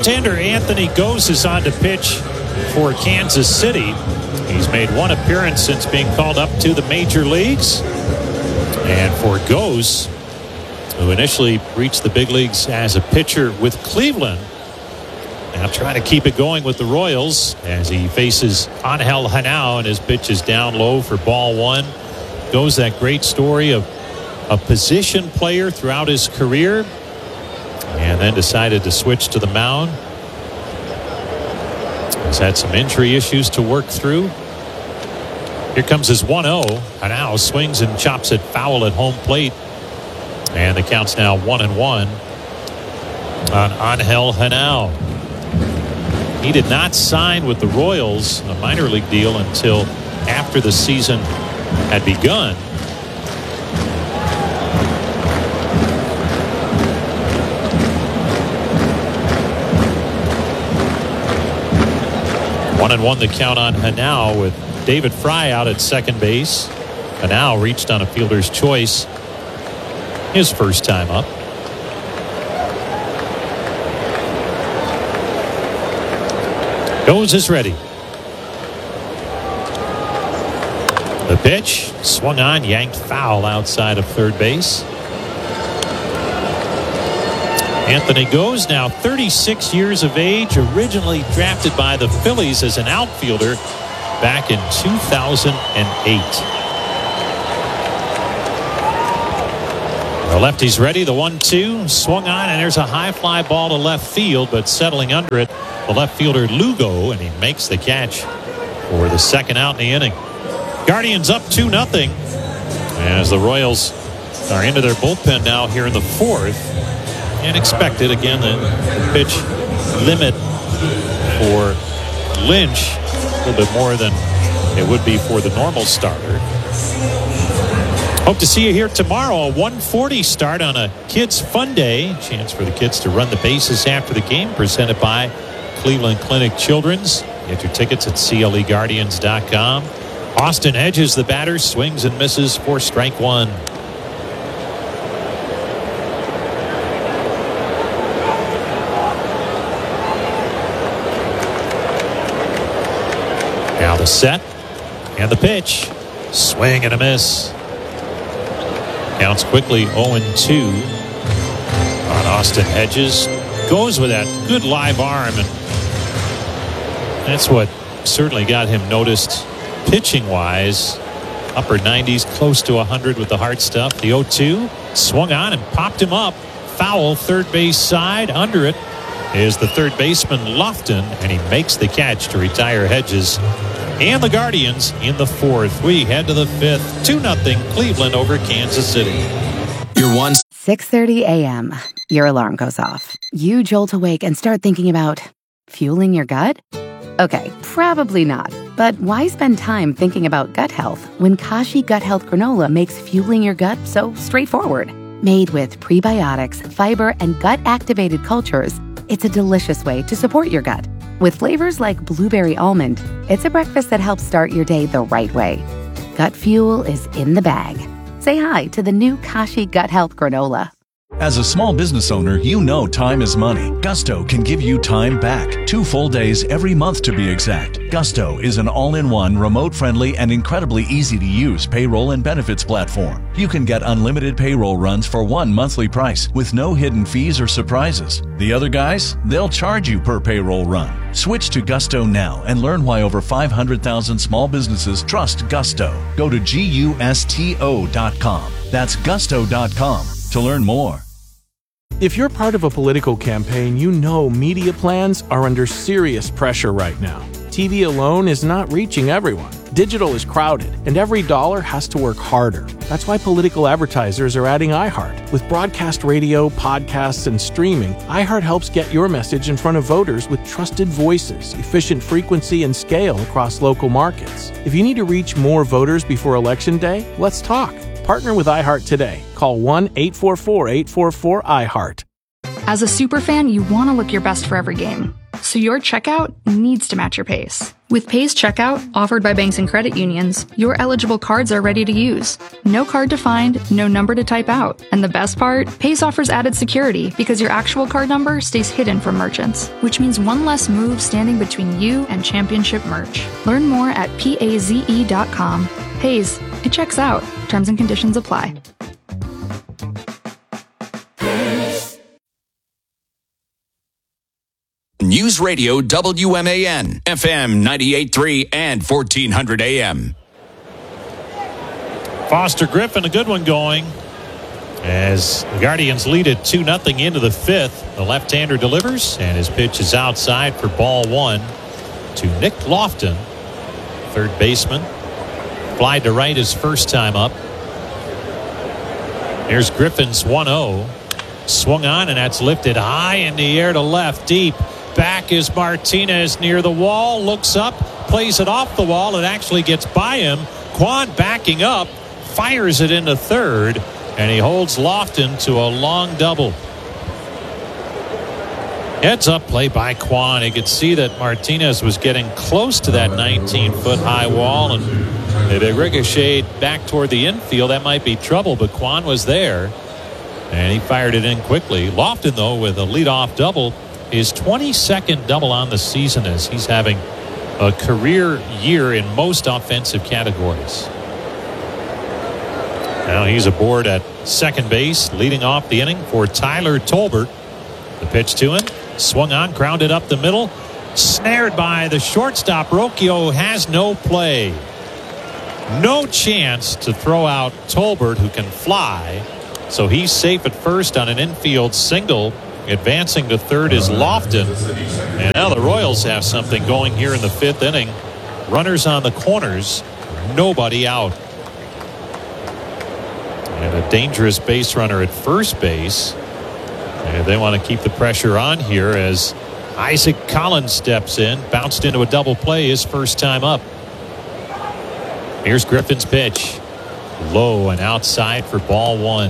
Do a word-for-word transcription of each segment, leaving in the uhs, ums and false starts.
Left-hander Anthony Gose is on to pitch for Kansas City. He's made one appearance since being called up to the major leagues. And for Gose, who initially reached the big leagues as a pitcher with Cleveland, now trying to keep it going with the Royals as he faces Angel Hanao, and his pitch is down low for ball one. Gose, that great story of a position player throughout his career, and then decided to switch to the mound. He's had some injury issues to work through. Here comes his one oh. Hanao swings and chops it foul at home plate. And the count's now one and one on Angel Hanao. He did not sign with the Royals, a minor league deal, until after the season had begun. One and one the count on Hanao with David Fry out at second base. Hanao reached on a fielder's choice his first time up. Gose is ready. The pitch swung on, yanked foul outside of third base. Anthony Gose, now thirty-six years of age, originally drafted by the Phillies as an outfielder back in two thousand eight. The lefty's ready. The one two swung on, and there's a high fly ball to left field, but settling under it, the left fielder Lugo, and he makes the catch for the second out in the inning. Guardians up two nothing as the Royals are into their bullpen now here in the fourth. And expected, again, the pitch limit for Lynch a little bit more than it would be for the normal starter. Hope to see you here tomorrow, a one forty start on a Kids Fun Day. Chance for the kids to run the bases after the game, presented by Cleveland Clinic Children's. Get your tickets at C L E Guardians dot com. Austin Hedges, the batter, swings and misses for strike one. Now the set and the pitch. Swing and a miss. Counts quickly oh and two on Austin Hedges. Goes with that good live arm, and that's what certainly got him noticed pitching wise. Upper nineties, close to one hundred with the hard stuff. The oh two swung on and popped him up. Foul, third base side. Under it is the third baseman Lofton, and he makes the catch to retire Hedges and the Guardians in the fourth. We head to the fifth. two nothing Cleveland over Kansas City. Your one. six thirty a.m. Your alarm goes off. You jolt awake and start thinking about fueling your gut? Okay, probably not. But why spend time thinking about gut health when Kashi Gut Health Granola makes fueling your gut so straightforward? Made with prebiotics, fiber, and gut-activated cultures, it's a delicious way to support your gut. With flavors like blueberry almond, it's a breakfast that helps start your day the right way. Gut fuel is in the bag. Say hi to the new Kashi Gut Health Granola. As a small business owner, you know time is money. Gusto can give you time back. Two full days every month to be exact. Gusto is an all-in-one, remote-friendly, and incredibly easy-to-use payroll and benefits platform. You can get unlimited payroll runs for one monthly price with no hidden fees or surprises. The other guys, they'll charge you per payroll run. Switch to Gusto now and learn why over five hundred thousand small businesses trust Gusto. Go to gusto dot com. That's gusto dot com to learn more. If you're part of a political campaign, you know media plans are under serious pressure right now. T V alone is not reaching everyone. Digital is crowded, and every dollar has to work harder. That's why political advertisers are adding iHeart. With broadcast radio, podcasts, and streaming, iHeart helps get your message in front of voters with trusted voices, efficient frequency, and scale across local markets. If you need to reach more voters before Election Day, let's talk. Partner with iHeart today. Call one eight four four, eight four four, I heart. As a superfan, you want to look your best for every game. So your checkout needs to match your pace. With Paze Checkout, offered by banks and credit unions, your eligible cards are ready to use. No card to find, no number to type out. And the best part? Paze offers added security because your actual card number stays hidden from merchants, which means one less move standing between you and championship merch. Learn more at paze dot com. Paze, it checks out. Terms and conditions apply. News Radio W M A N, F M ninety-eight point three and fourteen hundred A M. Foster Griffin, a good one going. As the Guardians lead it two nothing into the fifth. The left-hander delivers, and his pitch is outside for ball one to Nick Lofton, third baseman. Fly to right his first time up. Here's Griffin's one oh. Swung on, and that's lifted high in the air to left, deep. Back is Martinez near the wall, looks up, plays it off the wall. It actually gets by him. Kwan backing up, fires it into third, and he holds Lofton to a long double. Heads up play by Kwan. You could see that Martinez was getting close to that nineteen-foot high wall, and if it ricocheted back toward the infield, that might be trouble, but Kwan was there, and he fired it in quickly. Lofton, though, with a leadoff double, his twenty-second double on the season, as he's having a career year in most offensive categories. Now he's aboard at second base, leading off the inning for Tyler Tolbert. The pitch to him, swung on, grounded up the middle, snared by the shortstop. Rocchio has no play. No chance to throw out Tolbert, who can fly. So he's safe at first on an infield single. Advancing to third is Lofton. And now the Royals have something going here in the fifth inning. Runners on the corners, nobody out. And a dangerous base runner at first base. And they want to keep the pressure on here as Isaac Collins steps in. Bounced into a double play his first time up. Here's Griffin's pitch. Low and outside for ball one.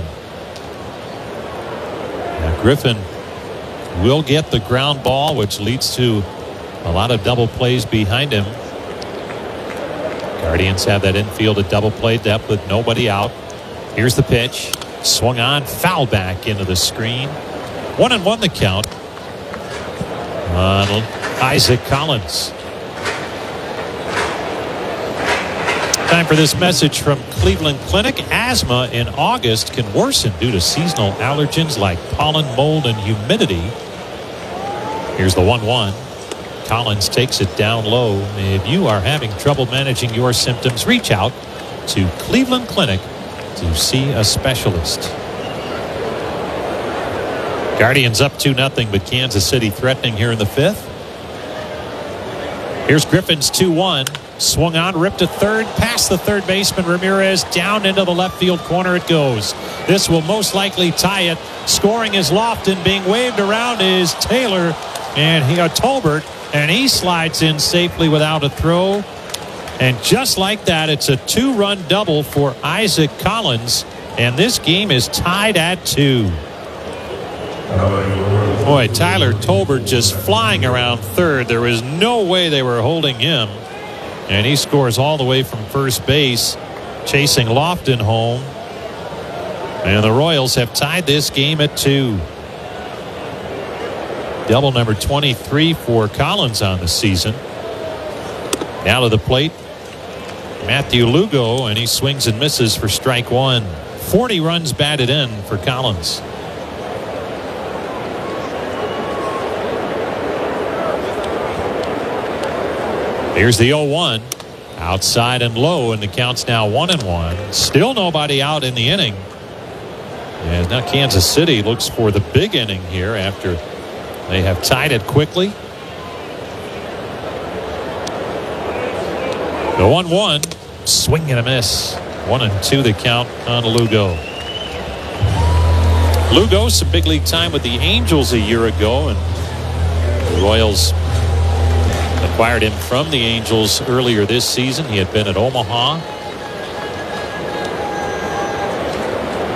Now Griffin will get the ground ball, which leads to a lot of double plays behind him. Guardians have that infield at double play depth with nobody out. Here's the pitch. Swung on, foul back into the screen. One and one the count on Isaac Collins. Time for this message from Cleveland Clinic. Asthma in August can worsen due to seasonal allergens like pollen, mold, and humidity. Here's the one one. Collins takes it down low. If you are having trouble managing your symptoms, reach out to Cleveland Clinic to see a specialist. Guardians up two nothing, but Kansas City threatening here in the fifth. Here's Griffin's two one. Swung on, ripped to third, past the third baseman Ramirez, down into the left field corner it goes. This will most likely tie it. Scoring is Lofton. Being waved around is Taylor and he, uh, Tolbert, and he slides in safely without a throw. And just like that, it's a two-run double for Isaac Collins, and this game is tied at two. Boy, Tyler Tolbert just flying around third. There was no way they were holding him. And he scores all the way from first base, chasing Lofton home. And the Royals have tied this game at two. Double number twenty-three for Collins on the season. Now to the plate, Matthew Lugo, and he swings and misses for strike one. forty runs batted in for Collins. Here's the oh one. Outside and low, and the count's now one and one. Still nobody out in the inning. And now Kansas City looks for the big inning here after they have tied it quickly. The one one. Swing and a miss. One and two the count on Lugo. Lugo, some big league time with the Angels a year ago, and the Royals acquired him from the Angels earlier this season. He had been at Omaha.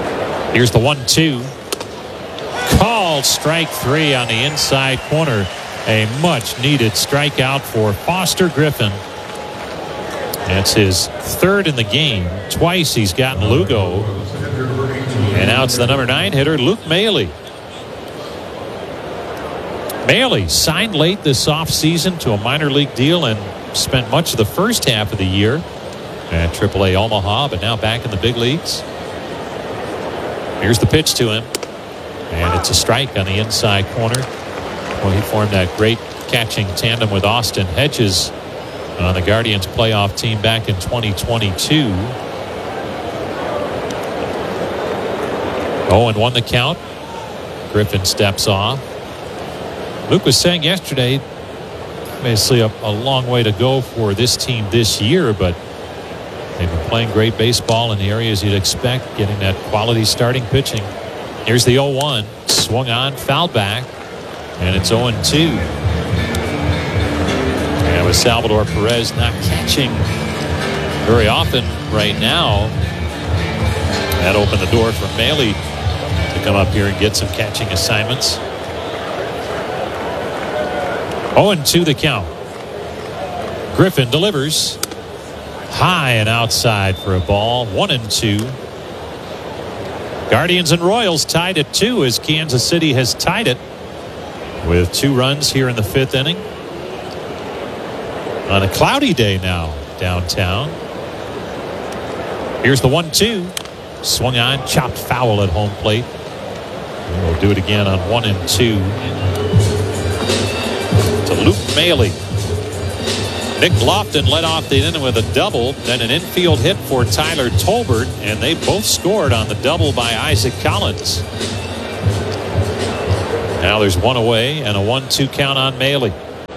Here's the one two. Called strike three on the inside corner. A much-needed strikeout for Foster Griffin. That's his third in the game. Twice he's gotten Lugo. And now it's the number nine hitter, Luke Maile. Maile signed late this offseason to a minor league deal and spent much of the first half of the year at triple A Omaha, but now back in the big leagues. Here's the pitch to him. And it's a strike on the inside corner. Well, he formed that great catching tandem with Austin Hedges on the Guardians playoff team back in twenty twenty-two. oh and one the count. Griffin steps off. Luke was saying yesterday, obviously a, a long way to go for this team this year, but they've been playing great baseball in the areas you'd expect, getting that quality starting pitching. Here's the oh one. Swung on, fouled back, and it's oh and two. And with Salvador Perez not catching very often right now, that opened the door for Maile to come up here and get some catching assignments. oh and two the count. Griffin delivers high and outside for a ball. one and two. Guardians and Royals tied at two as Kansas City has tied it with two runs here in the fifth inning. On a cloudy day now downtown. Here's the one two. Swung on, chopped foul at home plate. And we'll do it again on one and two. To Luke Maile. Nick Lofton led off the inning with a double, then an infield hit for Tyler Tolbert, and they both scored on the double by Isaac Collins. Now there's one away and a one two count on Maile.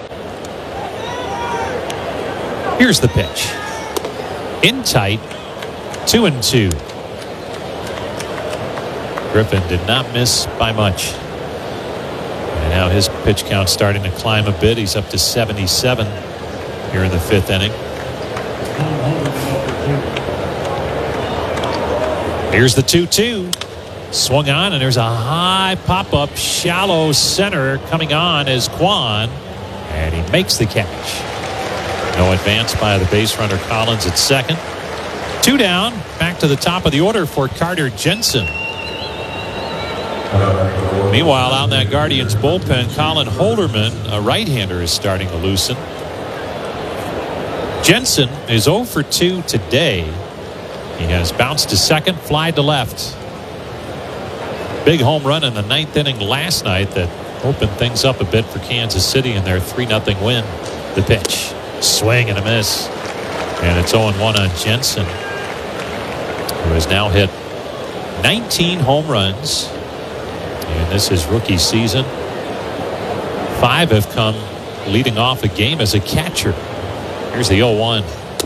Here's the pitch. In tight, two and two. Griffin did not miss by much. And now his pitch count starting to climb a bit. He's up to seventy-seven here in the fifth inning. Here's the two two. Swung on, and there's a high pop-up, shallow center coming on as Kwan, and he makes the catch. No advance by the base runner Collins at second. Two down, back to the top of the order for Carter Jensen. Meanwhile, out in that Guardians bullpen, Colin Holderman, a right-hander, is starting to loosen. Jensen is oh for two today. He has bounced to second, flied to left. Big home run in the ninth inning last night that opened things up a bit for Kansas City in their three nothing win. The pitch. Swing and a miss. And it's oh and one on Jensen, who has now hit nineteen home runs. And this is rookie season. Five have come leading off a game as a catcher. Here's the oh one.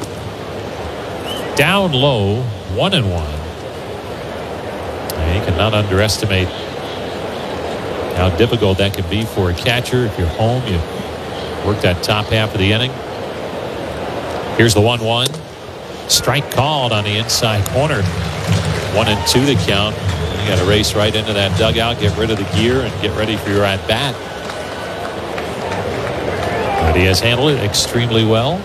Down low, one and one. And you cannot underestimate how difficult that can be for a catcher. If you're home, you work that top half of the inning. Here's the one one. Strike called on the inside corner. One and two the count. You got to race right into that dugout, get rid of the gear, and get ready for your at-bat. But he has handled it extremely well.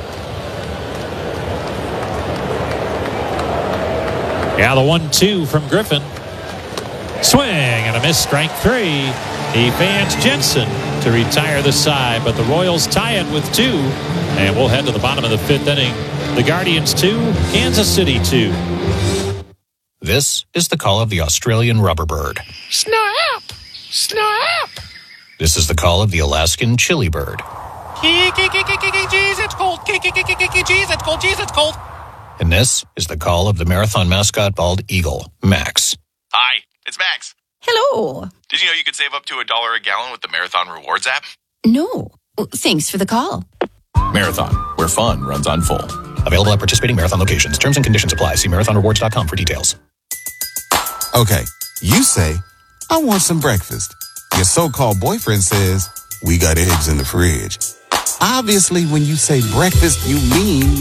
Yeah, the one two from Griffin. Swing and a miss, strike three. He fans Jensen to retire the side, but the Royals tie it with two. And we'll head to the bottom of the fifth inning. The Guardians two, Kansas City two. This is the call of the Australian rubberbird. Snap! Snap! This is the call of the Alaskan chili bird. Jeez, it's cold. Jeez, it's cold. Jeez, it's cold. And this is the call of the marathon mascot bald eagle, Max. Hi, it's Max. Hello. Did you know you could save up to a dollar a gallon with the Marathon Rewards app? No. Thanks for the call. Marathon, where fun runs on full. Available at participating Marathon locations. Terms and conditions apply. See marathon rewards dot com for details. Okay, you say, I want some breakfast. Your so-called boyfriend says, we got eggs in the fridge. Obviously, when you say breakfast, you mean